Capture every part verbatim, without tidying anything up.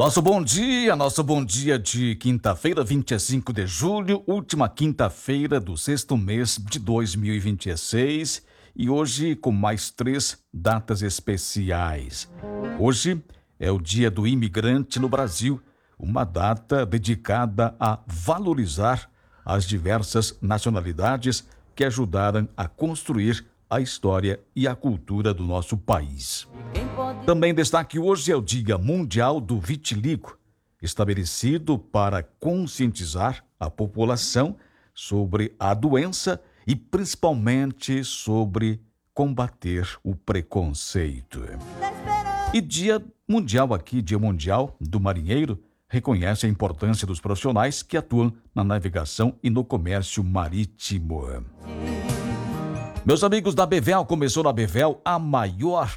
Nosso bom dia, nosso bom dia de quinta-feira, vinte e cinco de julho, última quinta-feira do sexto mês de dois mil e vinte e seis, e hoje com mais três datas especiais. Hoje é o Dia do Imigrante no Brasil, uma data dedicada a valorizar as diversas nacionalidades que ajudaram a construir a história e a cultura do nosso país. Também destaque hoje é o Dia Mundial do Vitiligo, estabelecido para conscientizar a população sobre a doença e principalmente sobre combater o preconceito. E Dia Mundial aqui, Dia Mundial do Marinheiro, reconhece a importância dos profissionais que atuam na navegação e no comércio marítimo. Meus amigos da Bevel, começou na Bevel a maior...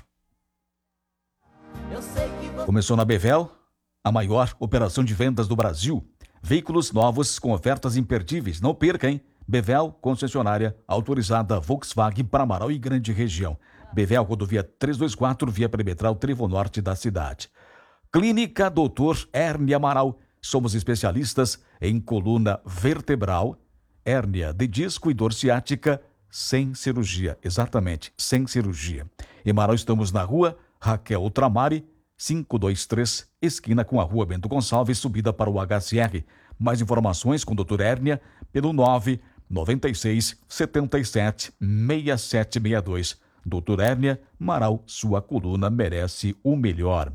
Começou na Bevel a maior operação de vendas do Brasil. Veículos novos com ofertas imperdíveis. Não perca, hein? Bevel, concessionária autorizada Volkswagen para Amaral e Grande Região. Bevel, rodovia trezentos e vinte e quatro, via perimetral Trevo Norte da cidade. Clínica doutor Hérnia Amaral. Somos especialistas em coluna vertebral, hérnia de disco e dor ciática sem cirurgia. Exatamente, sem cirurgia. Em Amaral estamos na rua Raquel Ultramari, quinhentos e vinte e três, esquina com a rua Bento Gonçalves, subida para o H C R. Mais informações com o doutor Hérnia pelo nove nove seis, sete sete, seis sete seis dois. doutor Hérnia, Amaral, sua coluna merece o melhor.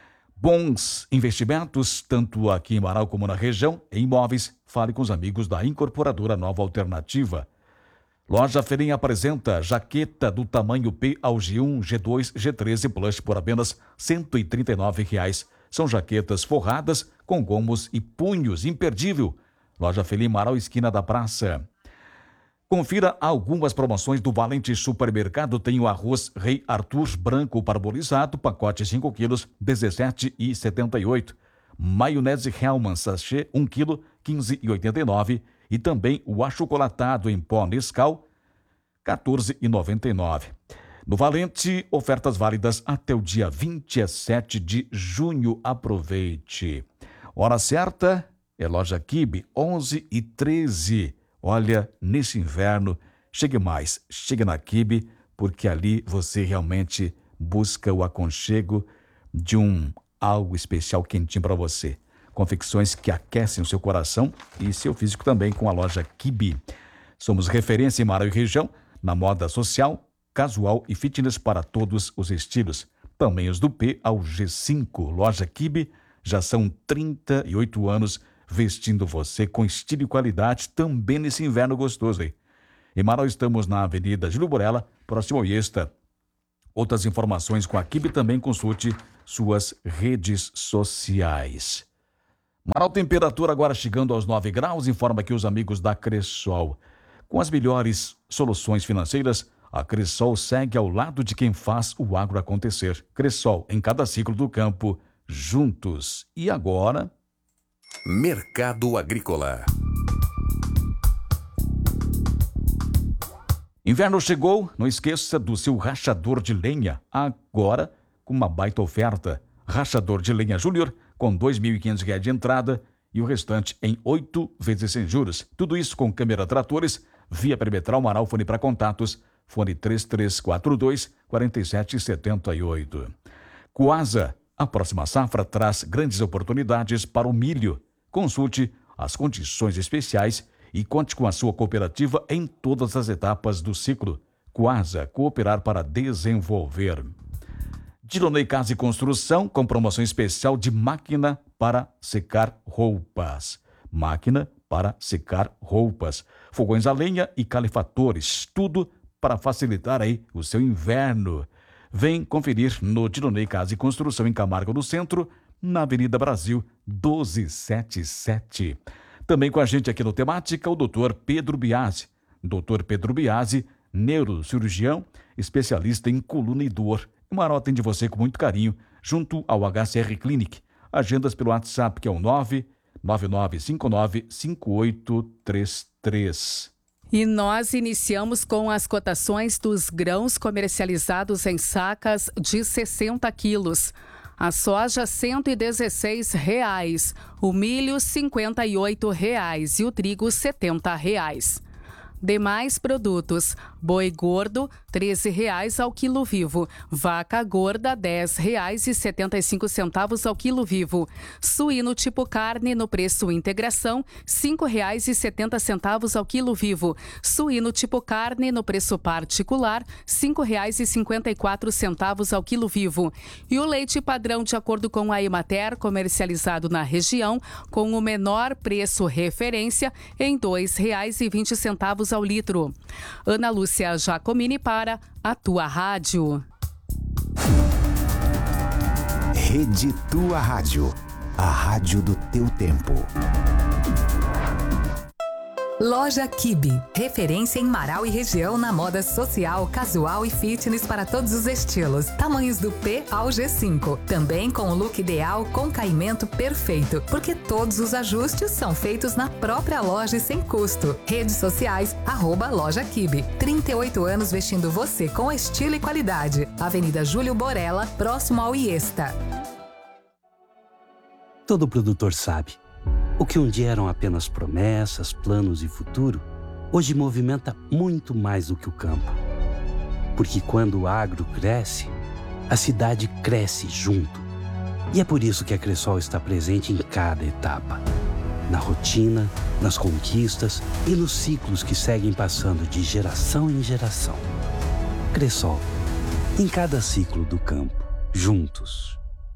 Bons investimentos, tanto aqui em Amaral como na região, em imóveis, fale com os amigos da Incorporadora Nova Alternativa. Loja Ferim apresenta jaqueta do tamanho P ao G um, G dois, G treze Plus por apenas cento e trinta e nove reais. São jaquetas forradas com gomos e punhos, imperdível. Loja Ferim, Amaral, esquina da praça. Confira algumas promoções do Valente Supermercado. Tem o arroz Rei Arthur branco parbolizado, pacote cinco quilos, dezessete reais e setenta e oito centavos. Maionese Hellmann's sachê um quilo, quinze reais e oitenta e nove centavos. E também o achocolatado em pó Nescau, quatorze reais e noventa e nove centavos. No Valente, ofertas válidas até o dia vinte e sete de junho. Aproveite. Hora certa é Loja Kibe, onze e treze. Olha, nesse inverno, chegue mais, chegue na Kibe, porque ali você realmente busca o aconchego de um algo especial quentinho para você. Confecções que aquecem o seu coração e seu físico também com a Loja Kibe. Somos referência em Amaral e região na moda social, casual e fitness para todos os estilos. Também os do P ao G cinco. Loja Kibe, já são trinta e oito anos vestindo você com estilo e qualidade também nesse inverno gostoso, hein? Em Amaral estamos na Avenida Júlio Borella, próximo ao Iesta. Outras informações com a Kibe, também consulte suas redes sociais. Amaral, temperatura agora chegando aos nove graus, informa aqui os amigos da Cressol. Com as melhores soluções financeiras, a Cressol segue ao lado de quem faz o agro acontecer. Cressol, em cada ciclo do campo, juntos. E agora... Mercado Agrícola. Inverno chegou, não esqueça do seu rachador de lenha, agora com uma baita oferta. Rachador de lenha Júnior, com dois mil e quinhentos reais de entrada e o restante em oito vezes sem juros. Tudo isso com câmera tratores, via perimetral. Amaral, fone para contatos, fone três três quatro dois, quatro sete sete oito. Coasa, a próxima safra traz grandes oportunidades para o milho. Consulte as condições especiais e conte com a sua cooperativa em todas as etapas do ciclo. Coasa, cooperar para desenvolver. Dilonei Casa e Construção, com promoção especial de máquina para secar roupas. Máquina para secar roupas. Fogões a lenha e calefatores. Tudo para facilitar aí o seu inverno. Vem conferir no Dilonei Casa e Construção, em Camargo do Centro, na Avenida Brasil doze setenta e sete. Também com a gente aqui no Temática, o doutor Pedro Biasi. doutor Pedro Biasi, neurocirurgião, especialista em coluna e dor. Amaral atende você com muito carinho, junto ao H C R Clinic. Agendas pelo WhatsApp, que é o nove nove nove cinco nove cinco oito três três. E nós iniciamos com as cotações dos grãos comercializados em sacas de sessenta quilos. A soja cento e dezesseis reais, o milho cinquenta e oito reais e o trigo setenta reais. Demais produtos: boi gordo, treze reais ao quilo vivo. Vaca gorda, dez reais e setenta e cinco centavos ao quilo vivo. Suíno tipo carne no preço integração, cinco reais e setenta centavos ao quilo vivo. Suíno tipo carne no preço particular, cinco reais e cinquenta e quatro centavos ao quilo vivo. E o leite padrão, de acordo com a Emater, comercializado na região, com o menor preço referência, em dois reais e vinte centavos ao litro. Ana Lúcia Jacomini para a Tua Rádio. Rede Tua Rádio, a rádio do teu tempo. Loja Kibe, referência em Marau e região na moda social, casual e fitness para todos os estilos. Tamanhos do P ao G cinco. Também com o look ideal com caimento perfeito, porque todos os ajustes são feitos na própria loja e sem custo. Redes sociais, arroba Loja Kibe. trinta e oito anos vestindo você com estilo e qualidade. Avenida Júlio Borella, próximo ao Iesta. Todo produtor sabe. O que um dia eram apenas promessas, planos e futuro, hoje movimenta muito mais do que o campo. Porque quando o agro cresce, a cidade cresce junto. E é por isso que a Cressol está presente em cada etapa. Na rotina, nas conquistas e nos ciclos que seguem passando de geração em geração. Cressol, em cada ciclo do campo, juntos.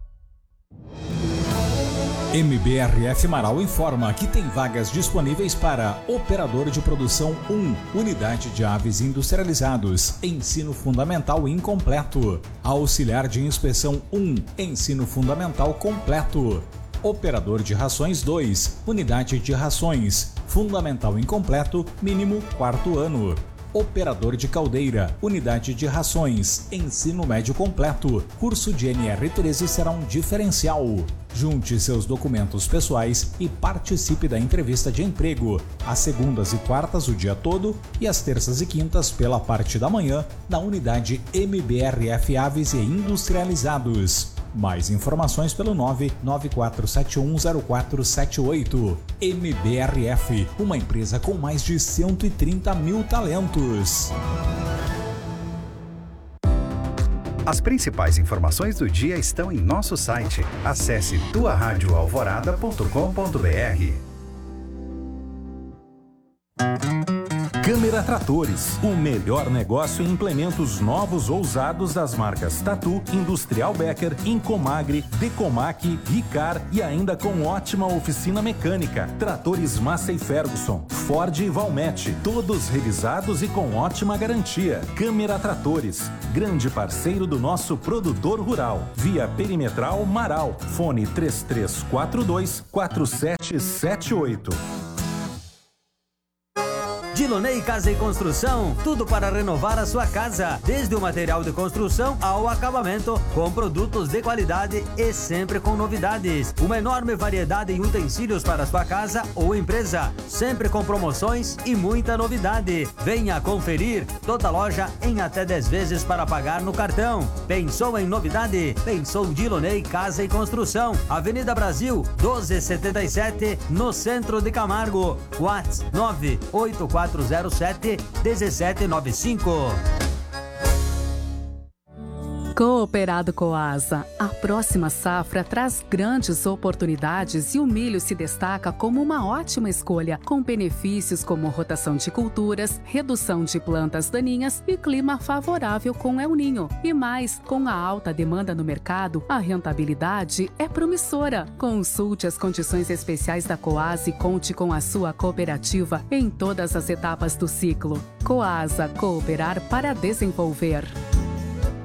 M B R F Marau informa que tem vagas disponíveis para Operador de Produção um, Unidade de Aves Industrializados, Ensino Fundamental Incompleto. Auxiliar de Inspeção um, Ensino Fundamental Completo. Operador de Rações dois, Unidade de Rações, Fundamental Incompleto, mínimo quarto ano. Operador de Caldeira, Unidade de Rações, Ensino Médio Completo, curso de N R treze será um diferencial. Junte seus documentos pessoais e participe da entrevista de emprego, às segundas e quartas o dia todo e às terças e quintas pela parte da manhã, na unidade M B R F Aves e Industrializados. Mais informações pelo nove nove quatro sete um zero quatro sete oito. M B R F, uma empresa com mais de cento e trinta mil talentos. As principais informações do dia estão em nosso site. Acesse tua rádio alvorada ponto com ponto br. Câmara Tratores, o melhor negócio em implementos novos ou usados das marcas Tatu, Industrial Becker, Incomagre, Decomac, Ricar e ainda com ótima oficina mecânica. Tratores Massey Ferguson, Ford e Valmet, todos revisados e com ótima garantia. Câmara Tratores, grande parceiro do nosso produtor rural. Via Perimetral Marau, fone três três quatro dois quatro sete sete oito. Dilonei Casa e Construção, tudo para renovar a sua casa, desde o material de construção ao acabamento, com produtos de qualidade e sempre com novidades. Uma enorme variedade em utensílios para a sua casa ou empresa, sempre com promoções e muita novidade. Venha conferir toda a loja em até dez vezes para pagar no cartão. Pensou em novidade? Pensou Dilonei Casa e Construção, Avenida Brasil doze setenta e sete, no centro de Camargo. WhatsApp nove oito quatro zero sete um sete nove cinco. Cooperado Coasa, a próxima safra traz grandes oportunidades e o milho se destaca como uma ótima escolha, com benefícios como rotação de culturas, redução de plantas daninhas e clima favorável com El Ninho. E mais, com a alta demanda no mercado, a rentabilidade é promissora. Consulte as condições especiais da Coasa e conte com a sua cooperativa em todas as etapas do ciclo. Coasa, cooperar para desenvolver.